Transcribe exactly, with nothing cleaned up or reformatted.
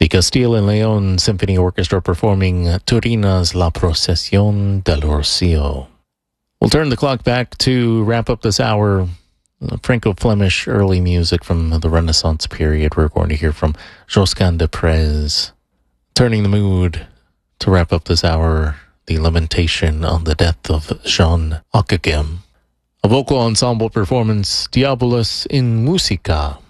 The Castile and Leon Symphony Orchestra performing Turina's La Procesión del Rocío. We'll turn the clock back to wrap up this hour. Franco-Flemish early music from the Renaissance period. We're going to hear from Josquin des Prez. Turning the mood to wrap up this hour, the lamentation on the death of Jean Ockeghem. A vocal ensemble performance, Diabolus in Musica.